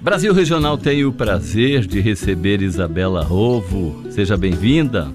Brasil Regional tem o prazer de receber Isabela Rovo. Seja bem-vinda.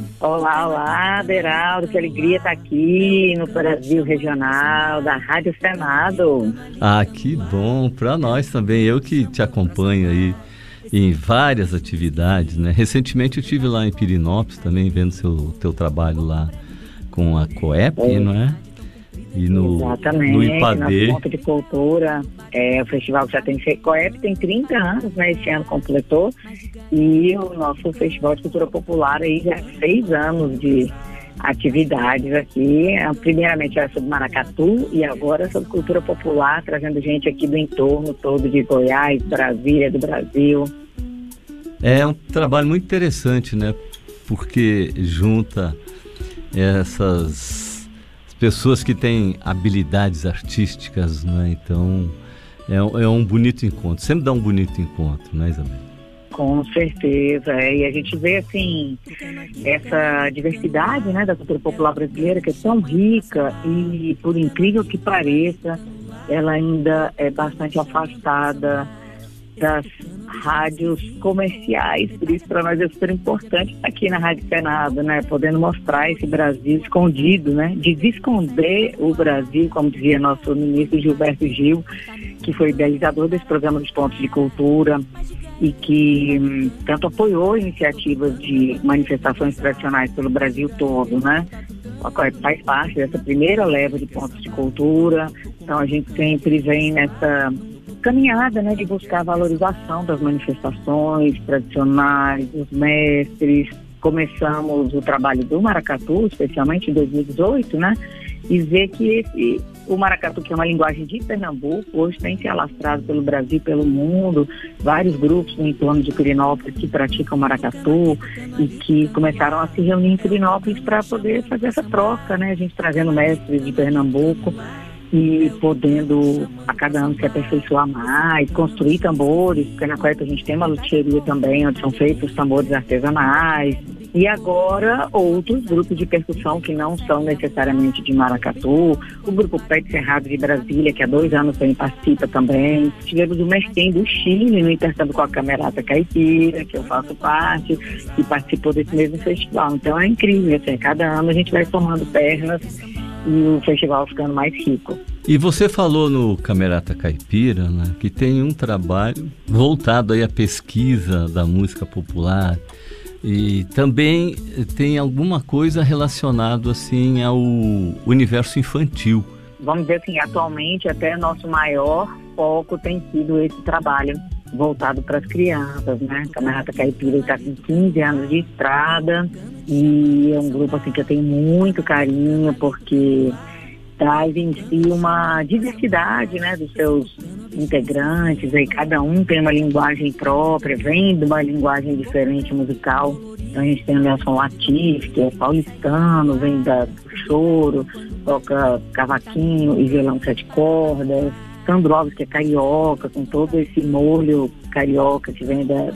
Olá, Beraldo, que alegria estar aqui no Brasil Regional da Rádio Senado. Ah, que bom, para nós também, eu que te acompanho aí em várias atividades, né? Recentemente eu estive lá em Pirenópolis também, vendo teu trabalho lá com a COEP, não é? E no IPADê. No Ponto de Cultura, o festival que já tem... COEP tem 30 anos, né? Esse ano completou. E o nosso Festival de Cultura Popular aí já 6 anos de atividades aqui. Primeiramente era sobre maracatu e agora sobre cultura popular, trazendo gente aqui do entorno todo de Goiás, Brasília, do Brasil. É um trabalho muito interessante, né? Porque junta essas pessoas que têm habilidades artísticas, né? Então é um bonito encontro, sempre dá um bonito encontro, né, Isabela? Com certeza, e a gente vê assim essa diversidade, né, da cultura popular brasileira, que é tão rica e, por incrível que pareça, ela ainda é bastante afastada das rádios comerciais. Por isso, para nós é super importante estar aqui na Rádio Senado, né, podendo mostrar esse Brasil escondido, né, desesconder o Brasil, como dizia nosso ministro Gilberto Gil, que foi idealizador desse programa dos pontos de cultura e que tanto apoiou iniciativas de manifestações tradicionais pelo Brasil todo, né? Faz parte dessa primeira leva de pontos de cultura. Então a gente sempre vem nessa caminhada, né, de buscar a valorização das manifestações tradicionais, dos mestres. Começamos o trabalho do maracatu, especialmente em 2018, né? E ver que o maracatu, que é uma linguagem de Pernambuco, hoje tem se alastrado pelo Brasil, pelo mundo, vários grupos no entorno de Pirenópolis que praticam maracatu e que começaram a se reunir em Pirenópolis para poder fazer essa troca, né? A gente trazendo mestres de Pernambuco e podendo a cada ano se aperfeiçoar mais, construir tambores, porque na COEP a gente tem uma luthieria também, onde são feitos tambores artesanais. E agora outros grupos de percussão que não são necessariamente de maracatu, o grupo Pé de Cerrado de Brasília, que há 2 anos também participa também. Tivemos o Mesquim do Chile no intercâmbio com a Camerata Caipira, que eu faço parte, e participou desse mesmo festival. Então é incrível, assim, cada ano a gente vai formando pernas e o festival ficando mais rico. E você falou no Camerata Caipira, né, que tem um trabalho voltado aí à pesquisa da música popular e também tem alguma coisa relacionada assim ao universo infantil. Vamos dizer assim, atualmente até nosso maior foco tem sido esse trabalho voltado para as crianças, né? Camerata Caipira está com 15 anos de estrada e é um grupo assim que eu tenho muito carinho porque traz em si uma diversidade, né, dos seus integrantes, aí cada um tem uma linguagem própria, vem de uma linguagem diferente musical. Então a gente tem o Nelson Latif, que é paulistano, vem do choro, toca cavaquinho e violão 7 cordas. Sandro Alves, que é carioca, com todo esse molho carioca que vem da